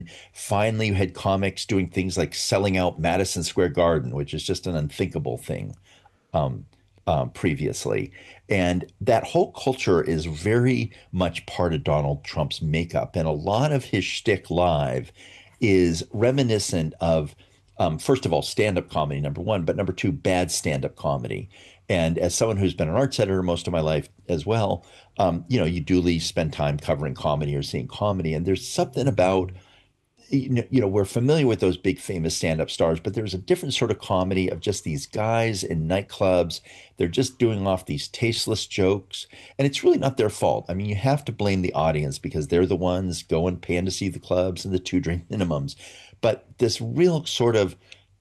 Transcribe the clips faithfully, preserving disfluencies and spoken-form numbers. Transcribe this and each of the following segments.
finally you had comics doing things like selling out Madison Square Garden, which is just an unthinkable thing um, um, previously. And that whole culture is very much part of Donald Trump's makeup. And a lot of his shtick live is reminiscent of, um, first of all, stand up comedy, number one, but number two, bad stand up comedy. And as someone who's been an arts editor most of my life as well, um, you know, you duly spend time covering comedy or seeing comedy. And there's something about you know, you know, we're familiar with those big famous stand-up stars, but there's a different sort of comedy of just these guys in nightclubs. They're just doing off these tasteless jokes, and it's really not their fault. I mean, you have to blame the audience because they're the ones going paying to see the clubs and the two drink minimums. But this real sort of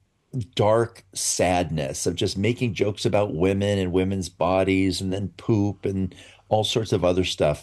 dark sadness of just making jokes about women and women's bodies and then poop and all sorts of other stuff.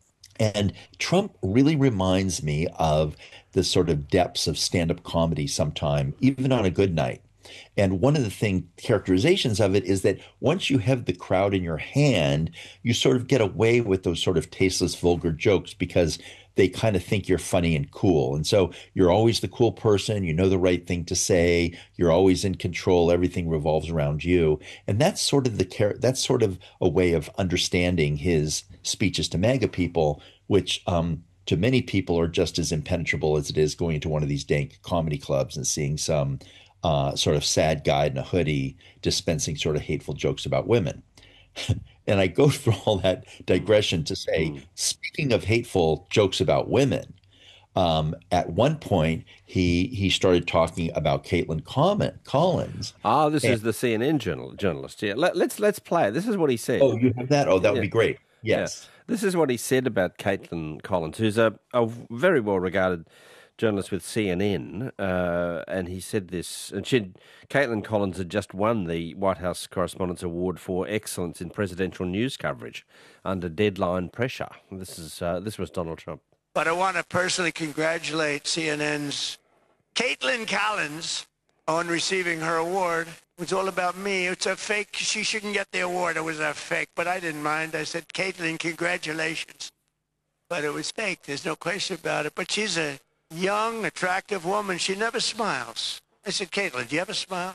And Trump really reminds me of the sort of depths of stand-up comedy sometime, even on a good night. And one of the thing characterizations of it is that once you have the crowd in your hand, you sort of get away with those sort of tasteless, vulgar jokes because they kind of think you're funny and cool. And so you're always the cool person, you know the right thing to say, you're always in control, everything revolves around you. And that's sort of the char- that's sort of a way of understanding his speeches to MAGA people, which um, to many people are just as impenetrable as it is going into one of these dank comedy clubs and seeing some uh, sort of sad guy in a hoodie dispensing sort of hateful jokes about women. And I go through all that digression to say, Mm. speaking of hateful jokes about women, um, at one point he he started talking about Caitlin Collins. Ah, this And is the C N N journal, journalist. Yeah, Let, let's let's play it. This is what he said. oh, you have that? Oh, that would Yeah, be great. yeah. Yes. This is what he said about Caitlin Collins, who's a, a very well regarded journalist with C N N, uh, and he said this. And she, Caitlin Collins, had just won the White House Correspondents Award for excellence in presidential news coverage under deadline pressure. This is uh, this was Donald Trump. But I want to personally congratulate C N N's Caitlin Collins on receiving her award. It was all about me. It's a fake. She shouldn't get the award. It was a fake, but I didn't mind. I said, Caitlin, congratulations. But it was fake. There's no question about it. But she's a young, attractive woman. She never smiles. I said, Caitlin, do you ever smile?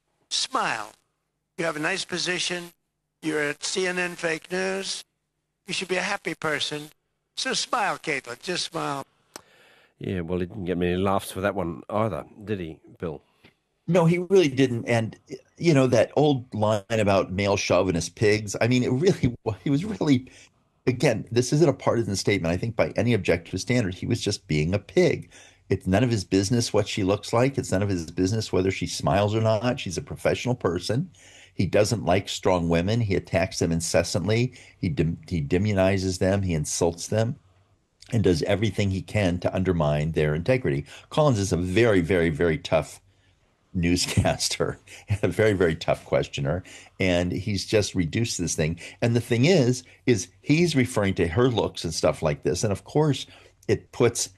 Smile. You have a nice position. You're at C N N Fake News. You should be a happy person. So smile, Caitlin. Just smile. Yeah, well, he didn't get many laughs for that one either, did he, Bill? No, he really didn't. And, you know, that old line about male chauvinist pigs, I mean, it really, he was really, again, this isn't a partisan statement. I think by any objective standard, he was just being a pig. It's none of his business what she looks like. It's none of his business whether she smiles or not. She's a professional person. He doesn't like strong women. He attacks them incessantly. He, de- he demonizes them. He insults them and does everything he can to undermine their integrity. Collins is a very, very, very tough newscaster, a very, very tough questioner. And he's just reduced this thing. And the thing is, is he's referring to her looks and stuff like this. And of course, it puts,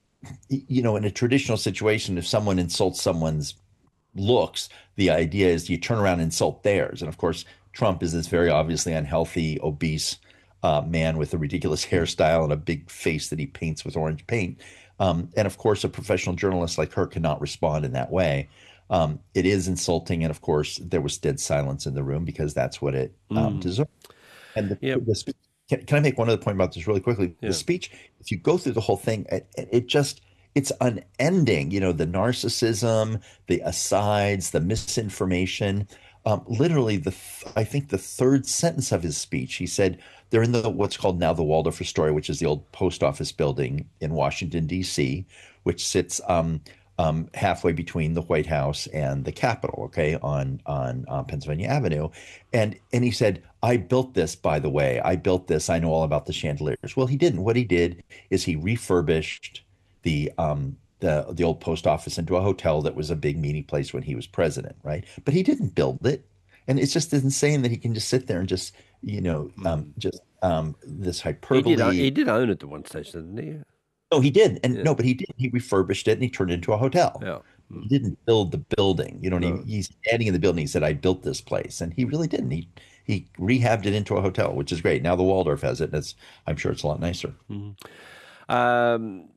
you know, in a traditional situation, if someone insults someone's looks, the idea is you turn around and insult theirs. And of course, Trump is this very obviously unhealthy, obese uh, man with a ridiculous hairstyle and a big face that he paints with orange paint. Um, and of course, a professional journalist like her cannot respond in that way. Um, it is insulting. And of course, there was dead silence in the room because that's what it um, Mm. deserved. And the, Yep. the spe- can, can I make one other point about this really quickly? The Yeah. speech, if you go through the whole thing, it, it just, it's unending, you know, the narcissism, the asides, the misinformation. Um, literally, the th- I think the third sentence of his speech, he said they're in the what's called now the Waldorf Astoria, which is the old post office building in Washington, D C, which sits um, um, halfway between the White House and the Capitol, okay, on on uh, Pennsylvania Avenue, and and he said, "I built this, by the way. I built this. I know all about the chandeliers." Well, he didn't. What he did is he refurbished the um the the old post office into a hotel that was a big meeting place when he was president, right? But he didn't build it, and it's just insane that he can just sit there and just you know um Mm. just um this He did. o- hyperbole. He did own it at one stage, didn't he? No, he did, and Yeah. no, but he did. He refurbished it and he turned it into a hotel. Yeah. He Mm. didn't build the building. You know, and he, No. he's standing in the building. He said, "I built this place," and he really didn't. He he rehabbed it into a hotel, which is great. Now the Waldorf has it, and it's I'm sure it's a lot nicer. Mhm. Um,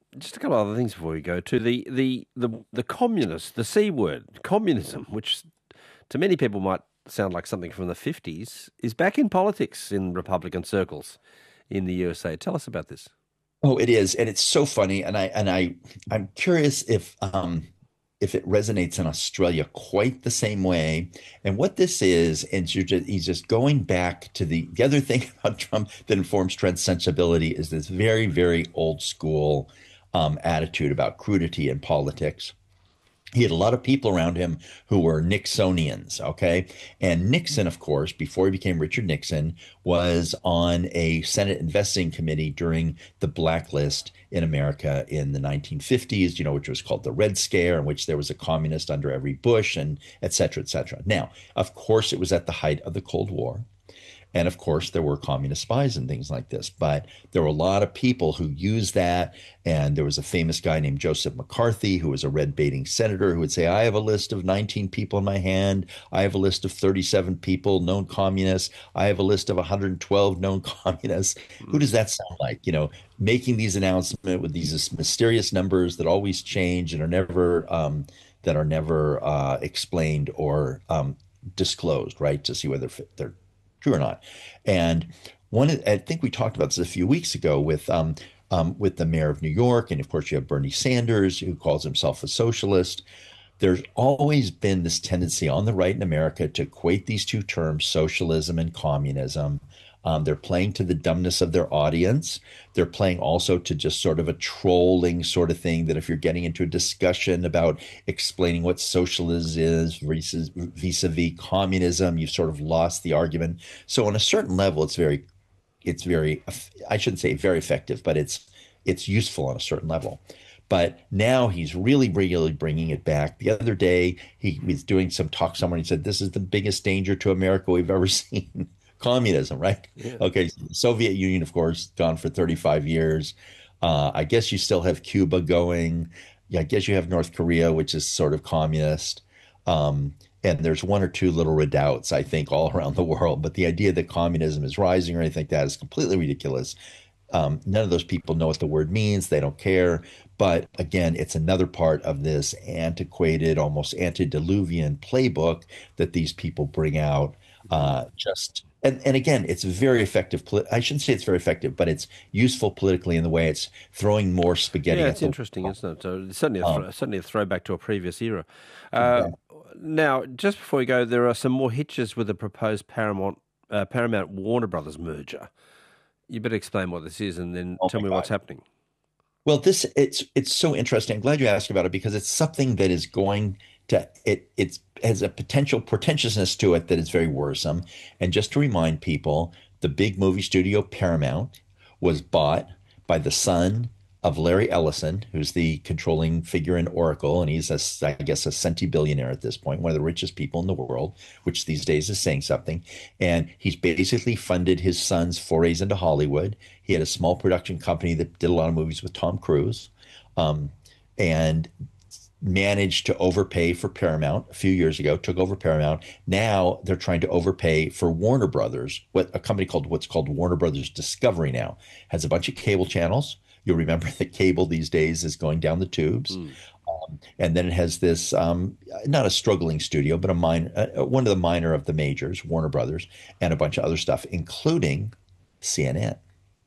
just a couple of other things before we go to the the the the communist, the C word, communism, which to many people might sound like something from the fifties, is back in politics in Republican circles in the U S A. Tell us about this. Oh, it is, and it's so funny, and I and I I'm curious if um if it resonates in Australia quite the same way. And what this is, and you're just, he's just going back to the the other thing about Trump that informs Trent's sensibility is this very, very old school um, attitude about crudity in politics. He had a lot of people around him who were Nixonians, okay? And Nixon, of course, before he became Richard Nixon, was on a Senate investing committee during the blacklist in America in the nineteen fifties, you know, which was called the Red Scare, in which there was a communist under every Bush and et cetera, et cetera. Now, of course, it was at the height of the Cold War. And of course, there were communist spies and things like this. But there were a lot of people who used that. And there was a famous guy named Joseph McCarthy, who was a red baiting senator, who would say, I have a list of nineteen people in my hand. I have a list of thirty-seven people, known communists. I have a list of one hundred twelve known communists. Mm-hmm. Who does that sound like? You know, making these announcements with these mysterious numbers that always change and are never um, that are never uh, explained or um, disclosed, right? To see whether they're true or not. And one, I think we talked about this a few weeks ago with um, um, with the mayor of New York, and of course you have Bernie Sanders, who calls himself a socialist. There's always been this tendency on the right in America to equate these two terms, socialism and communism. Um, they're playing to the dumbness of their audience. They're playing also to just sort of a trolling sort of thing that if you're getting into a discussion about explaining what socialism is vis-a-vis communism, you've sort of lost the argument. So on a certain level, it's very, it's very, I shouldn't say very effective, but it's it's useful on a certain level. But now he's really, really bringing it back. The other day, he was doing some talk somewhere, and he said, this is the biggest danger to America we've ever seen. Communism, right? Yeah. Okay. So the Soviet Union, of course, gone for thirty-five years. Uh, I guess you still have Cuba going. Yeah, I guess you have North Korea, which is sort of communist. Um, and there's one or two little redoubts, I think, all around the world. But the idea that communism is rising or anything like that is completely ridiculous. Um, none of those people know what the word means. They don't care. But again, it's another part of this antiquated, almost antediluvian playbook that these people bring out. Uh, just and, and again, it's very effective. I shouldn't say it's very effective, but it's useful politically in the way it's throwing more spaghetti. Yeah, it's interesting, isn't it? So it's certainly, a th- um, certainly a throwback to a previous era. Uh, yeah. Now, just before we go, there are some more hitches with the proposed Paramount uh, Paramount Warner Brothers merger. You better explain what this is, and then oh tell me God. what's happening. Well, this it's it's so interesting. I'm glad you asked about it because it's something that is going to it it's has a potential portentousness to it that is very worrisome. And just to remind people, the big movie studio Paramount was bought by the son of Larry Ellison, who's the controlling figure in Oracle, and he's a, I guess a centibillionaire at this point, one of the richest people in the world, which these days is saying something. And he's basically funded his son's forays into Hollywood. He had a small production company that did a lot of movies with Tom Cruise, um, and managed to overpay for Paramount a few years ago, took over Paramount. Now they're trying to overpay for Warner Brothers, what a company called what's called Warner Brothers Discovery now. Has a bunch of cable channels. You'll remember that cable these days is going down the tubes. Mm. Um, and then it has this, um, not a struggling studio, but a minor, uh, one of the minor of the majors, Warner Brothers, and a bunch of other stuff, including C N N.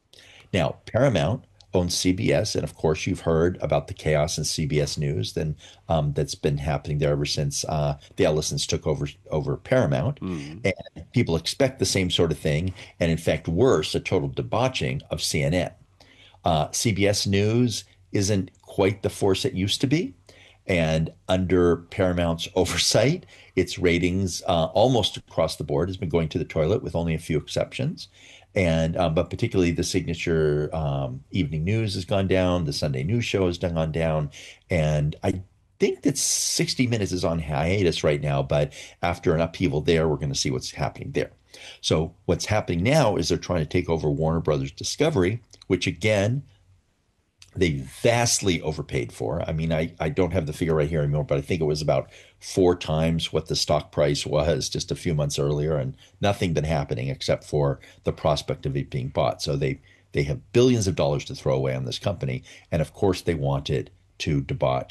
Now, Paramount owns C B S, and of course you've heard about the chaos in C B S News then um, that's been happening there ever since uh, the Ellisons took over over Paramount. Mm. And people expect the same sort of thing, and in fact worse, a total debauching of C N N. Uh, C B S News isn't quite the force it used to be. And under Paramount's oversight, its ratings uh, almost across the board has been going to the toilet with only a few exceptions. And um, but particularly the signature um, evening news has gone down. The Sunday news show has gone down. And I think that sixty minutes is on hiatus right now. But after an upheaval there, we're going to see what's happening there. So what's happening now is they're trying to take over Warner Brothers Discovery, which again, they vastly overpaid for. I mean, I, I don't have the figure right here anymore, but I think it was about four times what the stock price was just a few months earlier, and nothing been happening except for the prospect of it being bought. So they They have billions of dollars to throw away on this company. And of course, they want it to debauch